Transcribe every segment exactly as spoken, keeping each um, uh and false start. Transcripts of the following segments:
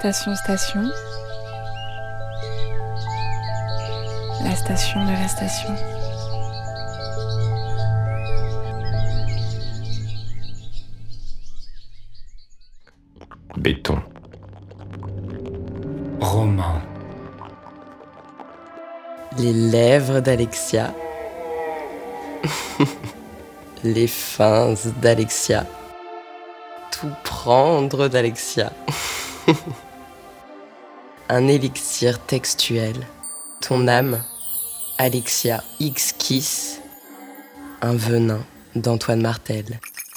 Station Station, la station de la station. Béton. Roman. Les lèvres d'Alexia. Les fins d'Alexia. Tout prendre d'Alexia. Un élixir textuel. Ton âme, Alexia X-Kiss. Un venin d'Antoine Martel.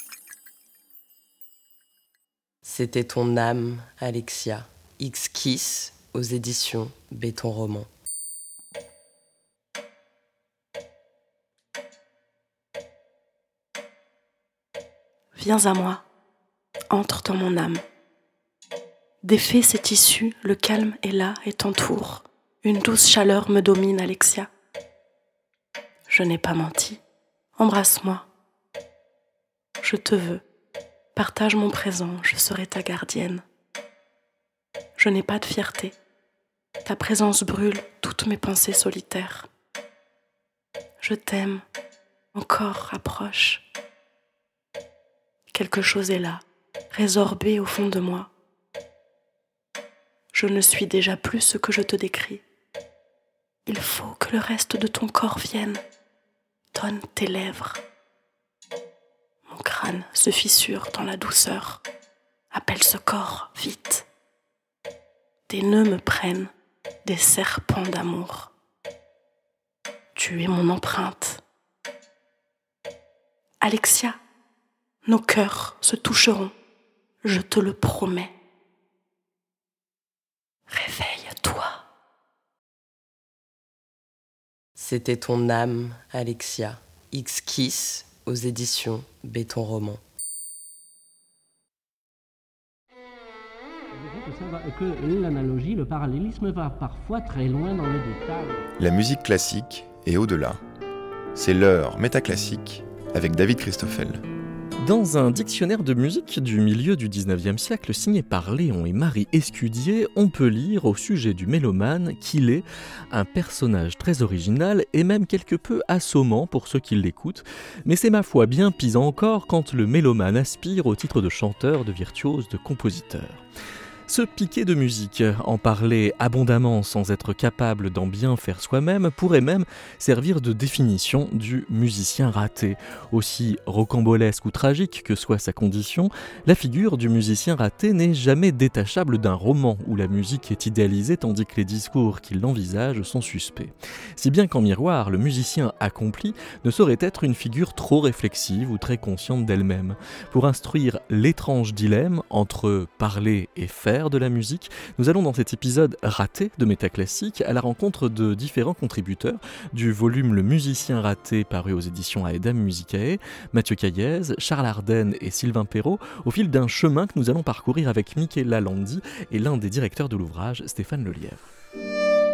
C'était ton âme, Alexia X-Kiss aux éditions Béton Roman. Viens à moi, entre dans mon âme. Défais ces tissus, le calme est là et t'entoure. Une douce chaleur me domine, Alexia. Je n'ai pas menti. Embrasse-moi. Je te veux. Partage mon présent, je serai ta gardienne. Je n'ai pas de fierté. Ta présence brûle toutes mes pensées solitaires. Je t'aime. Encore, approche. Quelque chose est là, résorbé au fond de moi. Je ne suis déjà plus ce que je te décris. Il faut que le reste de ton corps vienne. Donne tes lèvres. Mon crâne se fissure dans la douceur. Appelle ce corps, vite. Des nœuds me prennent, des serpents d'amour. Tu es mon empreinte. Alexia, nos cœurs se toucheront, je te le promets. Réveille-toi. C'était ton âme, Alexia X-Kiss aux éditions Béton Roman. Que l'analogie, le parallélisme va parfois très loin dans le détail. La musique classique et au-delà. C'est l'heure métaclassique avec David Christoffel. Dans un dictionnaire de musique du milieu du dix-neuvième siècle signé par Léon et Marie Escudier, on peut lire au sujet du mélomane qu'il est un personnage très original et même quelque peu assommant pour ceux qui l'écoutent, mais c'est ma foi bien pis encore quand le mélomane aspire au titre de chanteur, de virtuose, de compositeur. Se piquer de musique, en parler abondamment sans être capable d'en bien faire soi-même, pourrait même servir de définition du musicien raté. Aussi rocambolesque ou tragique que soit sa condition, la figure du musicien raté n'est jamais détachable d'un roman où la musique est idéalisée tandis que les discours qui l'envisagent sont suspects. Si bien qu'en miroir, le musicien accompli ne saurait être une figure trop réflexive ou très consciente d'elle-même. Pour instruire l'étrange dilemme entre parler et faire de la musique, nous allons dans cet épisode raté de Métaclassique à la rencontre de différents contributeurs du volume Le musicien raté paru aux éditions Aedam Musicae, Mathieu Caillez, Charles Ardenne et Sylvain Perrault, au fil d'un chemin que nous allons parcourir avec Michela Landi et l'un des directeurs de l'ouvrage, Stéphane Lelièvre.